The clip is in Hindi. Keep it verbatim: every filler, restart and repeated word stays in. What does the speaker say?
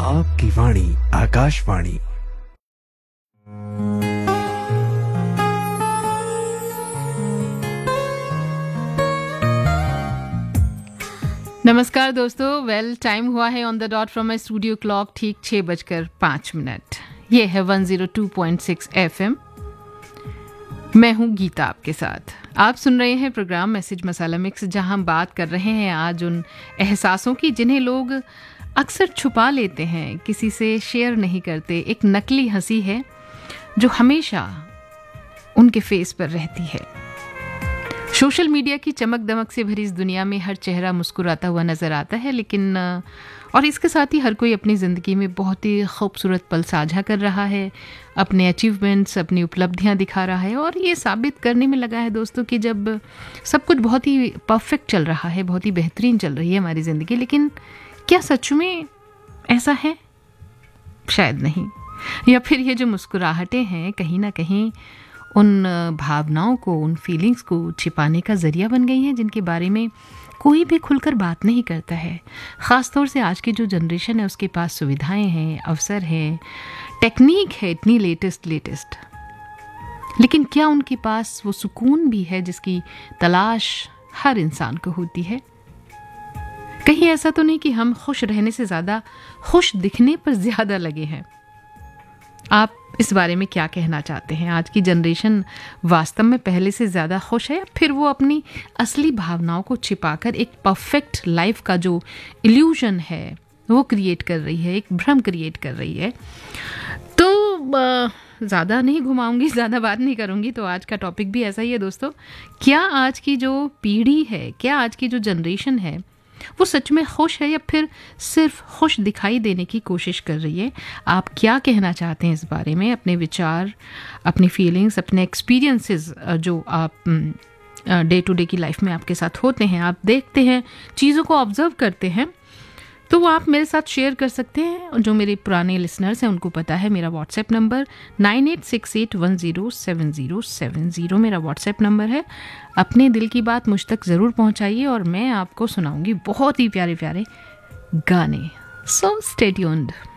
आपकी वाणी आकाशवाणी। नमस्कार दोस्तों, वेल टाइम हुआ है on the dot from my studio clock ठीक छः बजकर पाँच मिनट। ये है one zero two point six F M. मैं हूँ गीता आपके साथ। आप सुन रहे हैं प्रोग्राम मैसेज मसाला मिक्स, जहाँ हम बात कर रहे हैं आज उन एहसासों की जिन्हें लोग अक्सर छुपा लेते हैं, किसी से शेयर नहीं करते। एक नकली हंसी है जो हमेशा उनके फेस पर रहती है। सोशल मीडिया की चमक दमक से भरी इस दुनिया में हर चेहरा मुस्कुराता हुआ नज़र आता है, लेकिन और इसके साथ ही हर कोई अपनी ज़िंदगी में बहुत ही खूबसूरत पल साझा कर रहा है, अपने अचीवमेंट्स, अपनी उपलब्धियां दिखा रहा है और ये साबित करने में लगा है दोस्तों कि जब सब कुछ बहुत ही परफेक्ट चल रहा है, बहुत ही बेहतरीन चल रही है हमारी ज़िंदगी, लेकिन क्या सच में ऐसा है? शायद नहीं। या फिर ये जो मुस्कुराहटें हैं कहीं ना कहीं उन भावनाओं को, उन फीलिंग्स को छिपाने का ज़रिया बन गई हैं जिनके बारे में कोई भी खुलकर बात नहीं करता है। ख़ास तौर से आज की जो जनरेशन है उसके पास सुविधाएं हैं, अवसर है, टेक्निक है इतनी लेटेस्ट लेटेस्ट लेकिन क्या उनके पास वो सुकून भी है जिसकी तलाश हर इंसान को होती है? कहीं ऐसा तो नहीं कि हम खुश रहने से ज़्यादा खुश दिखने पर ज़्यादा लगे हैं? आप इस बारे में क्या कहना चाहते हैं? आज की जनरेशन वास्तव में पहले से ज़्यादा खुश है या फिर वो अपनी असली भावनाओं को छिपाकर एक परफेक्ट लाइफ का जो इल्यूजन है वो क्रिएट कर रही है, एक भ्रम क्रिएट कर रही है? तो ज़्यादा नहीं घुमाऊंगी, ज़्यादा बात नहीं करूंगी। तो आज का टॉपिक भी ऐसा ही है दोस्तों। क्या आज की जो पीढ़ी है, क्या आज की जो जनरेशन है वो सच में खुश है या फिर सिर्फ खुश दिखाई देने की कोशिश कर रही है? आप क्या कहना चाहते हैं इस बारे में? अपने विचार, अपनी फीलिंग्स, अपने एक्सपीरियंसेस जो आप डे टू डे की लाइफ में आपके साथ होते हैं, आप देखते हैं, चीज़ों को ऑब्जर्व करते हैं, तो वो आप मेरे साथ शेयर कर सकते हैं। जो मेरे पुराने लिसनर्स हैं उनको पता है मेरा WhatsApp number nine eight six eight one zero seven zero seven zero मेरा व्हाट्सएप नंबर है। अपने दिल की बात मुझ तक ज़रूर पहुंचाइए और मैं आपको सुनाऊंगी बहुत ही प्यारे प्यारे गाने। So stay tuned.